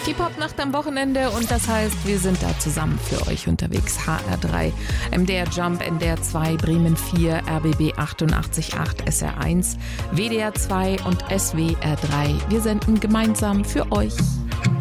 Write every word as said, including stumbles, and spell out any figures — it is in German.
Die Popnacht am Wochenende und das heißt, wir sind da zusammen für euch unterwegs. H R drei, M D R Jump, N D R zwei, Bremen vier, R B B achtundachtzig Komma acht, S R eins, W D R zwei und S W R drei. Wir senden gemeinsam für euch.